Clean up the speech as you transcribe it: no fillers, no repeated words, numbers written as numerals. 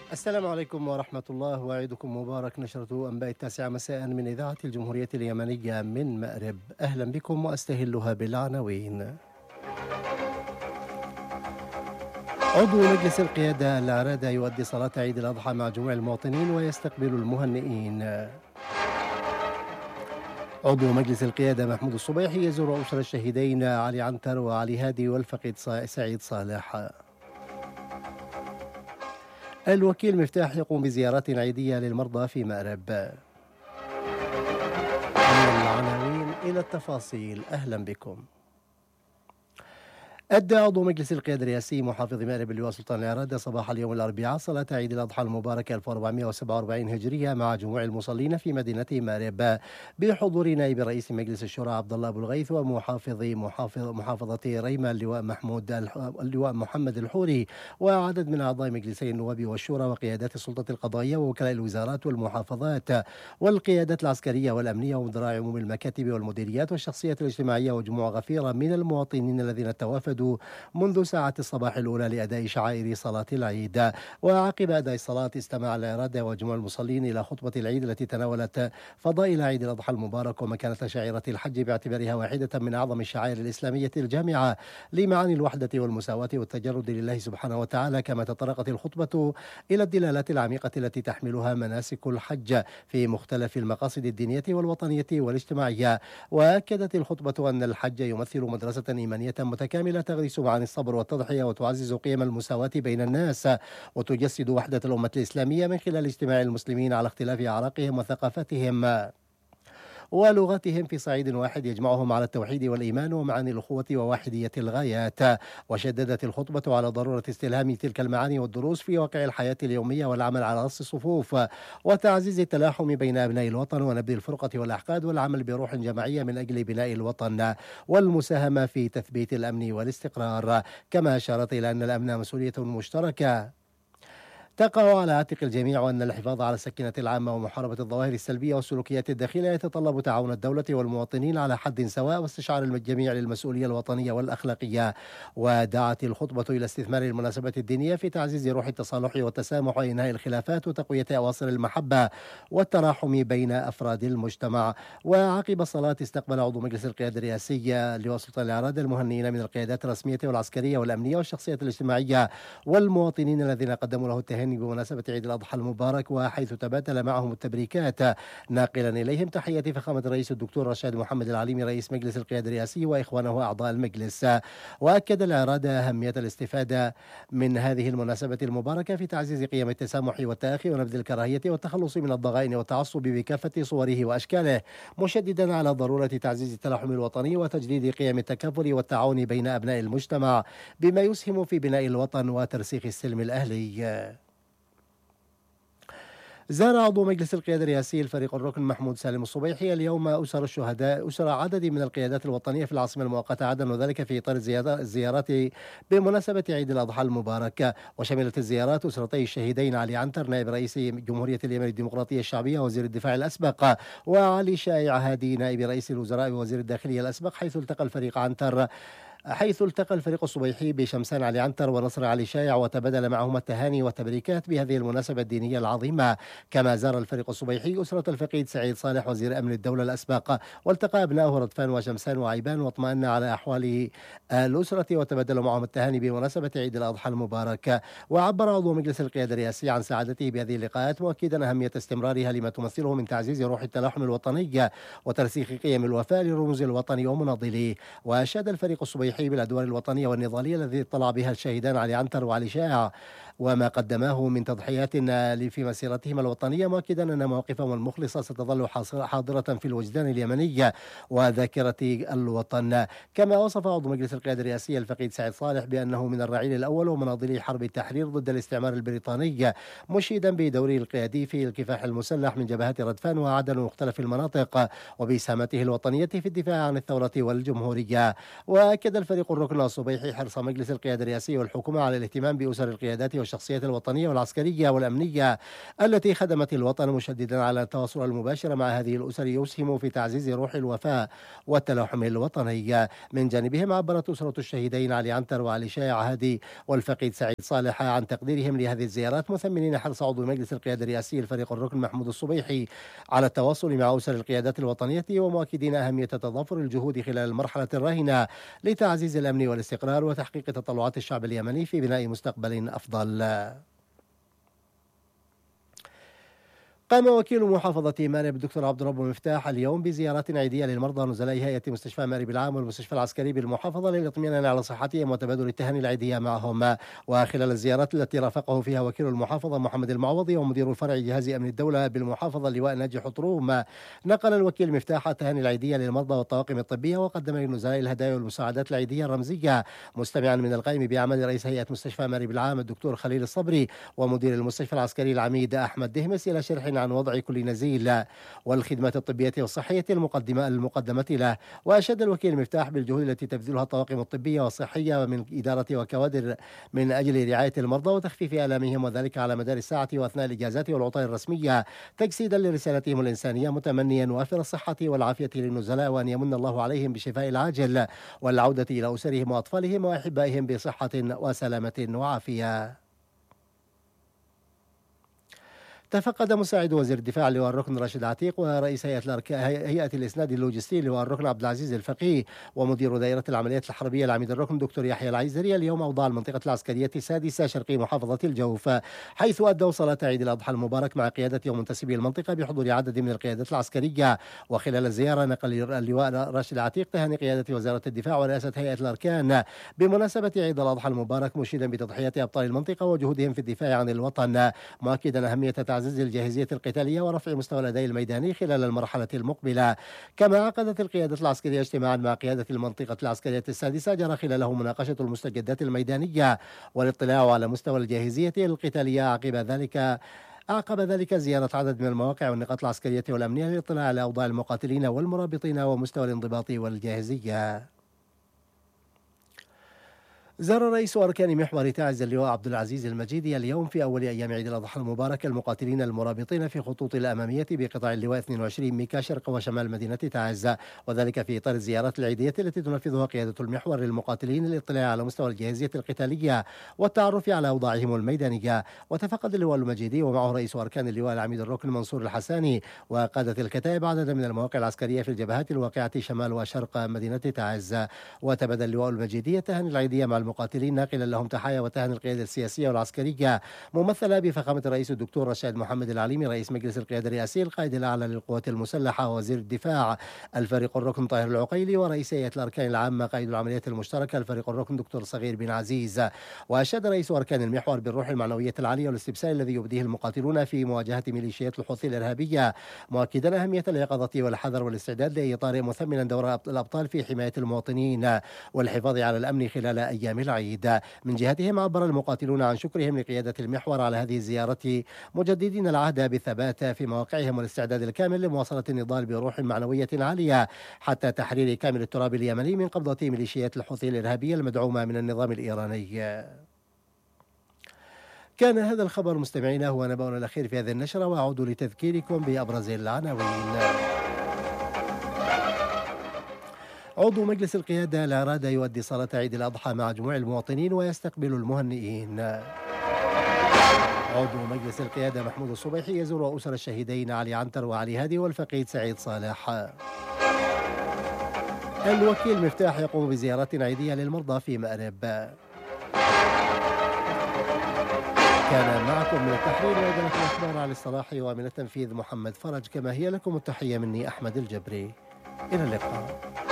السلام عليكم ورحمة الله، وعيدكم مبارك. نشرة أنباء 9 مساء من إذاعة الجمهورية اليمنية من مأرب. أهلا بكم وأستهلها بالعناوين. عضو مجلس القيادة العرادة يؤدي صلاة عيد الأضحى مع جموع المواطنين ويستقبل المهنئين. عضو مجلس القيادة محمود الصبيحي يزور أسر الشهيدين علي عنتر وعلي هادي والفقيد سعيد صالح. الوكيل مفتاح يقوم بزيارات عيدية للمرضى في مأرب. من العناوين إلى التفاصيل، أهلا بكم. أدى عضو مجلس القيادة الرئاسي محافظ مأرب اللواء سلطان العرادة صباح اليوم الأربعاء صلاة عيد الأضحى المبارك 1447 هجرية مع جموع المصلين في مدينة مأرب بحضور نائب رئيس مجلس الشورى عبد الله أبو الغيث محافظة ريما اللواء محمد الحوري وعدد من أعضاء مجلسي النواب والشورى وقيادات السلطة القضائية ووكلاء الوزارات والمحافظات والقيادات العسكرية والأمنية ومدراء عموم المكاتب والمديريات والشخصيات الاجتماعية وجموع غفيرة من المواطنين الذين توافدوا منذ ساعة الصباح الأولى لأداء شعائر صلاة العيد. وعقب أداء الصلاة استمع العرادة وجموع المصلين إلى خطبة العيد التي تناولت فضائل عيد الأضحى المبارك ومكانة شعيرة الحج باعتبارها واحدة من أعظم الشعائر الإسلامية الجامعة لمعاني الوحدة والمساواة والتجرد لله سبحانه وتعالى. كما تطرقت الخطبة إلى الدلالات العميقة التي تحملها مناسك الحج في مختلف المقاصد الدينية والوطنية والاجتماعية. وأكدت الخطبة أن الحج يمثل مدرسة إيمانية متكاملة تغرس معاني الصبر والتضحية وتعزز قيم المساواة بين الناس وتجسد وحدة الأمة الإسلامية من خلال اجتماع المسلمين على اختلاف أعراقهم وثقافاتهم ولغتهم في صعيد واحد يجمعهم على التوحيد والإيمان ومعاني الأخوة وواحدية الغايات. وشددت الخطبة على ضرورة استلهام تلك المعاني والدروس في واقع الحياة اليومية والعمل على رص الصفوف وتعزيز التلاحم بين أبناء الوطن ونبذ الفرقة والأحقاد والعمل بروح جماعية من أجل بناء الوطن والمساهمة في تثبيت الأمن والاستقرار. كما أشارت إلى أن الأمن مسؤولية مشتركة تقع على عاتق الجميع وأن الحفاظ على السكينة العامة ومحاربة الظواهر السلبية والسلوكيات الداخلية يتطلب تعاون الدولة والمواطنين على حد سواء واستشعار الجميع للمسؤولية الوطنية والأخلاقية. ودعت الخطبة إلى استثمار المناسبات الدينية في تعزيز روح التصالح والتسامح وإنهاء الخلافات وتقوية أواصر المحبة والتراحم بين أفراد المجتمع. وعقب الصلاة استقبل عضو مجلس القيادة الرئاسي اللواء سلطان العرادة المهنئين من القيادات الرسمية والعسكرية والأمنية والشخصيات الاجتماعية والمواطنين الذين قدموا له التهاني بمناسبة عيد الأضحى المبارك وحيث تبادل معهم التبريكات ناقلا إليهم تحية فخامة الرئيس الدكتور رشاد محمد العليمي رئيس مجلس القيادة الرئاسي وإخوانه أعضاء المجلس. وأكد العرادة أهمية الاستفادة من هذه المناسبة المباركة في تعزيز قيم التسامح والتآخي ونبذ الكراهية والتخلص من الضغائن والتعصب بكافة صوره وأشكاله، مشددا على ضرورة تعزيز التلاحم الوطني وتجديد قيم التكافل والتعاون بين أبناء المجتمع بما يسهم في بناء الوطن وترسيخ السلم الأهلي. زار عضو مجلس القيادة الرئاسي الفريق الركن محمود سالم الصبيحي اليوم أسر الشهداء أسر عدد من القيادات الوطنية في العاصمة المؤقتة عدن وذلك في إطار الزيارات بمناسبة عيد الأضحى المبارك. وشملت الزيارات أسرتي الشهيدين علي عنتر نائب رئيس جمهورية اليمن الديمقراطية الشعبية وزير الدفاع الأسبق وعلي شائع هادي نائب رئيس الوزراء ووزير الداخلية الأسبق حيث التقى الفريق الصبيحي بشمسان علي عنتر ونصر علي شايع وتبادل معهما التهاني والتبريكات بهذه المناسبة الدينية العظيمة. كما زار الفريق الصبيحي أسرة الفقيد سعيد صالح وزير أمن الدولة الأسبق والتقى أبنائه ردفان وشمسان وعيبان واطمأن على أحوال الأسرة وتبادل معهم التهاني بمناسبة عيد الأضحى المبارك. وعبر عضو مجلس القيادة الرئاسي عن سعادته بهذه اللقاءات مؤكدا أهمية استمرارها لما تمثله من تعزيز روح التلاحم الوطني وترسيخ قيم الوفاء لرموز الوطن ومناضليه. وأشاد الفريق الصبيحي بالأدوار الوطنية والنضالية الذي اطلع بها الشهيدان علي عنتر وعلي شائع وما قدماه من تضحيات في مسيرتهما الوطنية، مؤكدا أن مواقفهم المخلصة ستظل حاضرة في الوجدان اليمني وذاكرة الوطن. كما وصف عضو مجلس القيادة الرئاسي الفقيد سعيد صالح بأنه من الرعيل الأول ومناضلي حرب التحرير ضد الاستعمار البريطاني، مشيدا بدوره القيادي في الكفاح المسلح من جبهات ردفان وعدن ومختلف المناطق وبإسهامته الوطنية في الدفاع عن الثورة والجمهورية. وأكد الفريق الركن الصبيحي حرص مجلس القيادة الرئاسي والحكومة على الاهتمام بأسر القيادات والشخصيات الوطنية والعسكرية والأمنية التي خدمت الوطن، مشددا على التواصل المباشر مع هذه الأسر يسهم في تعزيز روح الوفاء والتلاحم الوطني. من جانبهم عبرت أسرة الشهيدين علي عنتر وعلي شايع هادي والفقيد سعيد صالح عن تقديرهم لهذه الزيارات، مثمنين حرص عضو مجلس القيادة الرئاسي الفريق الركن محمود الصبيحي على التواصل مع أسر القيادات الوطنية، ومؤكدين أهمية تضافر الجهود خلال المرحلة الراهنة لتعزيز الأمن والاستقرار وتحقيق تطلعات الشعب اليمني في بناء مستقبل أفضل. قام وكيل محافظة مأرب الدكتور عبد الرب مفتاح اليوم بزيارات عيدية للمرضى نزلاء هيئة مستشفى مأرب العام والمستشفى العسكري بالمحافظة للاطمئنان على صحتهم وتبادل التهاني العيدية معهم. وخلال الزيارات التي رافقه فيها وكيل المحافظة محمد المعوضي ومدير الفرع جهاز أمن الدولة بالمحافظة اللواء ناجي حطروم، نقل الوكيل مفتاح التهاني العيدية للمرضى والطواقم الطبية وقدم للنزلاء الهدايا والمساعدات العيدية الرمزية، مستمعا من القائم بأعمال رئيس هيئة مستشفى مأرب العام الدكتور خليل الصبري ومدير المستشفى العسكري العميد أحمد دهمس إلى شرح عن وضع كل نزيل والخدمات الطبية والصحية المقدمة له. وأشاد الوكيل مفتاح بالجهود التي تبذلها الطواقم الطبية والصحية من إدارة وكوادر من أجل رعاية المرضى وتخفيف آلامهم، وذلك على مدار الساعة وأثناء الإجازات والعطل الرسمية، تجسيدا لرسالتهم الإنسانية، متمنيا وافر الصحة والعافية للنزلاء وأن يمن الله عليهم بالشفاء العاجل والعودة إلى أسرهم وأطفالهم وأحبائهم بصحة وسلامة وعافية. تفقد مساعد وزير الدفاع اللواء الركن راشد عتيق ورئيس هيئة الإسناد اللوجستي اللواء الركن عبد العزيز الفقيه ومدير دائرة العمليات الحربية العميد الركن دكتور يحيى العيزري اليوم أوضاع المنطقة العسكرية السادسة شرقي محافظة الجوف، حيث أدوا صلاة عيد الأضحى المبارك مع قيادة ومنتسبي المنطقة بحضور عدد من القيادات العسكرية. وخلال الزيارة نقل اللواء راشد عتيق تهاني قيادة وزارة الدفاع ورئاسة هيئة الأركان بمناسبة عيد الأضحى المبارك، مشيدا بتضحيات أبطال المنطقة وجهودهم في الدفاع عن الوطن، مؤكدا أهمية تعزيز الجاهزية القتالية ورفع مستوى الأداء الميداني خلال المرحلة المقبلة. كما عقدت القيادة العسكرية اجتماعا مع قيادة المنطقة العسكرية السادسة جرى خلاله مناقشة المستجدات الميدانية والاطلاع على مستوى الجاهزية القتالية. عقب ذلك زيارة عدد من المواقع والنقاط العسكرية والأمنية للاطلاع على أوضاع المقاتلين والمرابطين ومستوى الانضباط والجاهزية. زار رئيس أركان محور تعز اللواء عبد العزيز المجيدي اليوم في أول أيام عيد الأضحى المبارك المقاتلين المرابطين في خطوط الأمامية بقطاع اللواء 22 ميكا شرق وشمال مدينة تعز، وذلك في إطار الزيارات العيدية التي تنفذها قيادة المحور للمقاتلين للاطلاع على مستوى الجاهزية القتالية والتعرف على أوضاعهم الميدانية. وتفقد اللواء المجيدي ومعه رئيس أركان اللواء العميد الركن منصور الحساني وقادة الكتائب عددا من المواقع العسكرية في الجبهات الواقعة شمال وشرق مدينة تعز. وتبادل اللواء المجيدي التهاني العيدية مع المقاتلين ناقلا لهم تحايا وتهاني القيادة السياسية والعسكرية، ممثلة بفخامة الرئيس الدكتور رشاد محمد العليمي رئيس مجلس القيادة الرئاسي القائد الأعلى للقوات المسلحة ووزير الدفاع الفريق الركن طاهر العقيلي ورئيس هيئة الأركان العامة قائد العمليات المشتركة الفريق الركن دكتور صغير بن عزيز. وأشاد رئيس أركان المحور بالروح المعنوية العالية والاستبسال الذي يبديه المقاتلون في مواجهة ميليشيات الحوثي الإرهابية، مؤكدا أهمية اليقظة والحذر والاستعداد لأي طارئ، مثمنا دور الأبطال في حماية المواطنين والحفاظ على الأمن خلال أيام العيد. من جهتهم عبر المقاتلون عن شكرهم لقيادة المحور على هذه الزيارة، مجددين العهد بالثبات في مواقعهم والاستعداد الكامل لمواصلة النضال بروح معنوية عالية حتى تحرير كامل التراب اليمني من قبضة ميليشيات الحوثي الإرهابية المدعومة من النظام الإيراني. كان هذا الخبر مستمعينا هو نبأنا الأخير في هذه النشرة، وأعود لتذكيركم بأبرز العناوين. عضو مجلس القيادة لا أراد يؤدي صلاة عيد الأضحى مع جموع المواطنين ويستقبل المهنئين. عضو مجلس القيادة محمود الصبيحي يزور أسر الشهيدين علي عنتر وعلي هادي والفقيد سعيد صالح. الوكيل مفتاح يقوم بزيارات عيدية للمرضى في مأرب. كان معكم من التحرير وإدارة الأخبار علي الصلاح ومن التنفيذ محمد فرج، كما هي لكم التحية مني أحمد الجبري. إلى اللقاء.